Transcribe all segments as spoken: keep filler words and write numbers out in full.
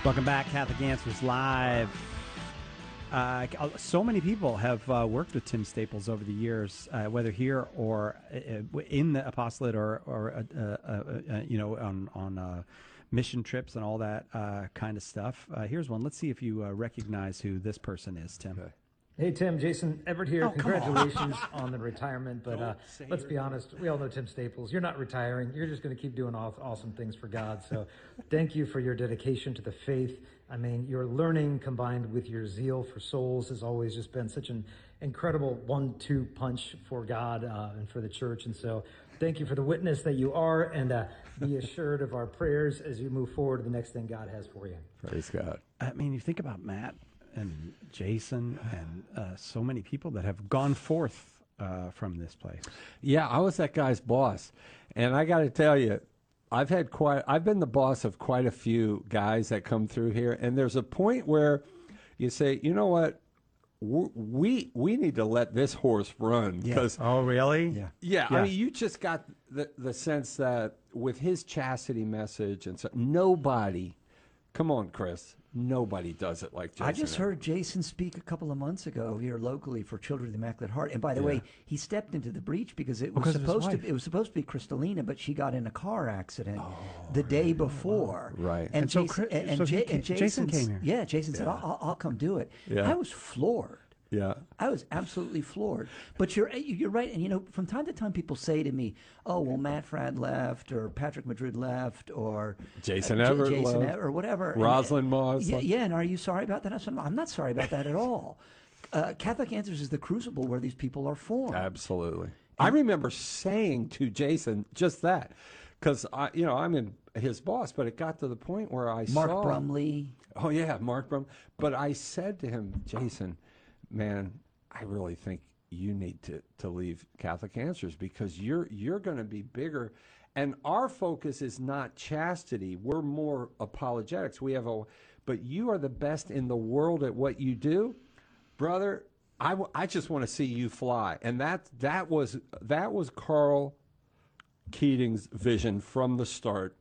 Welcome back, Catholic Answers Live. Uh, so many people have uh, worked with Tim Staples over the years, uh, whether here or uh, in the apostolate, or, or uh, uh, uh, you know, on on uh, mission trips and all that uh, kind of stuff. Uh, here's one. Let's see if you uh, recognize who this person is, Tim. Okay. Hey, Tim, Jason Everett here. Oh, Congratulations on. on the retirement. But uh, let's be name. honest, we all know Tim Staples. You're not retiring. You're just going to keep doing aw- awesome things for God. So thank you for your dedication to the faith. I mean, your learning combined with your zeal for souls has always just been such an incredible one two punch for God uh, and for the church. And so thank you for the witness that you are, and uh, be assured of our prayers as you move forward to the next thing God has for you. Praise God. I mean, you think about Matt and Jason and uh, so many people that have gone forth uh, from this place. Yeah, I was that guy's boss, and I got to tell you, I've had quite. I've been the boss of quite a few guys that come through here, and there's a point where you say, you know what, we we need to let this horse run because. Yeah. Oh, really? Yeah. yeah. Yeah. I mean, you just got the the sense that with his chastity message and so nobody. Come on, Chris. Nobody does it like Jason. I just heard Jason speak a couple of months ago here locally for Children of the Immaculate Heart. And by the Yeah. way, he stepped into the breach because it was Because of his supposed to wife. it was supposed to be Kristalina, but she got in a car accident the day before. Right. And, And so Jason, Chris- and, and so he Ja- ca- and Jason Jason came here. Yeah, Jason said, I'll, I'll, I'll come do it. Yeah. I was floored. Yeah. I was absolutely floored. But you're you're right. And, you know, from time to time people say to me, oh, well, Matt Fradd left or Patrick Madrid left or Jason uh, J- Everett Jason left. Everett or whatever. And- Rosalind Moss Yeah, left. yeah, and are you sorry about that? I said, I'm not sorry about that at all. Uh, Catholic Answers is the crucible where these people are formed. Absolutely. I remember saying to Jason just that because, I, you know, I'm in his boss, but it got to the point where I Mark saw... Brumley. Oh, yeah, Mark Brum. But I said to him, Jason, man, I really think you need to, to leave Catholic Answers because you're you're going to be bigger. And our focus is not chastity. We're more apologetics. We have a, but you are the best in the world at what you do. Brother, I, w- I just want to see you fly. And that that was that was Carl Keating's vision from the start.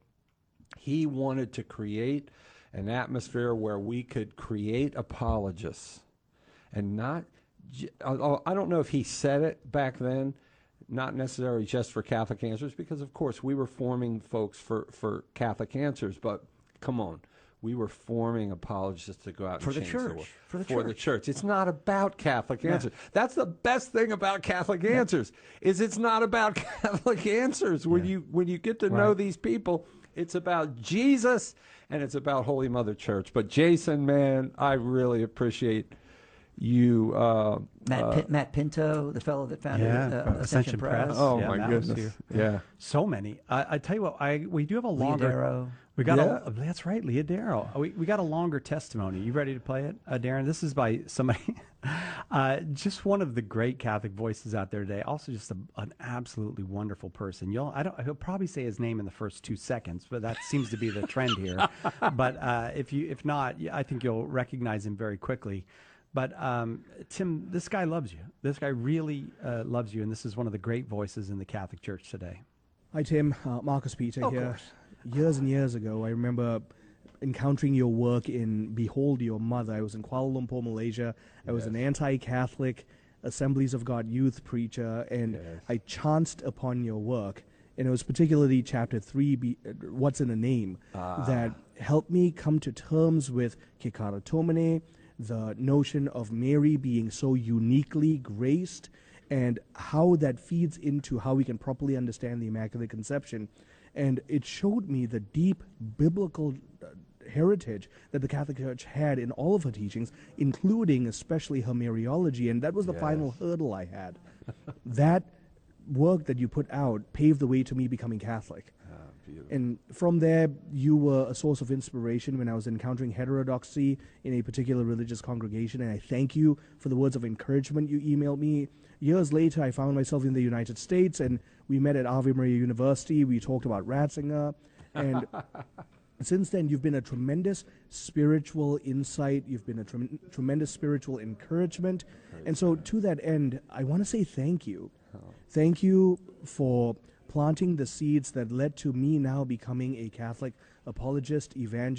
He wanted to create an atmosphere where we could create apologists and not, j- although I don't know if he said it back then, not necessarily just for Catholic Answers, because of course we were forming folks for, for Catholic Answers, but come on, we were forming apologists to go out For and the change church. the world. For the for the church. church. It's not about Catholic Answers. That's the best thing about Catholic Answers is it's not about Catholic Answers. When you when you get to know Right. these people, it's about Jesus and it's about Holy Mother Church. But Jason, man, I really appreciate you. Uh, Matt, uh, Pin- Matt Pinto, the fellow that founded Yeah, uh, uh, Ascension, Ascension Press. Press. oh Yeah, my Matt was goodness, here. yeah. So many. I, I tell you what, I we do have a longer. Darrow. We got Yeah. a, that's right, Leah Darrow. We we got a longer testimony. You ready to play it, uh, Darren? This is by somebody, uh, just one of the great Catholic voices out there today. Also, just a, an absolutely wonderful person. You'll I don't he'll probably say his name in the first two seconds, but that seems to be the trend here. But uh, if you if not, I think you'll recognize him very quickly. But um, Tim, this guy loves you. This guy really uh, loves you, and this is one of the great voices in the Catholic Church today. Hi, Tim. Uh, Marcus Peter Of here. course. Years and years ago, I remember encountering your work in Behold Your Mother. I was in Kuala Lumpur, Malaysia. I was an anti-Catholic Assemblies of God youth preacher, and Yes. I chanced upon your work. And it was particularly chapter three, be, uh, What's in a Name, that helped me come to terms with Kekaratomene, the notion of Mary being so uniquely graced, and how that feeds into how we can properly understand the Immaculate Conception. And it showed me the deep biblical uh, heritage that the Catholic Church had in all of her teachings, including especially her Mariology, and that was the Yes. final hurdle I had. That work that you put out paved the way to me becoming Catholic. And from there, you were a source of inspiration when I was encountering heterodoxy in a particular religious congregation, and I thank you for the words of encouragement you emailed me. Years later, I found myself in the United States, and we met at Ave Maria University. We talked about Ratzinger, and since then, you've been a tremendous spiritual insight. You've been a trem- tremendous spiritual encouragement. And so, to that end, I want to say thank you. Thank you for planting the seeds that led to me now becoming a Catholic apologist, evangelist.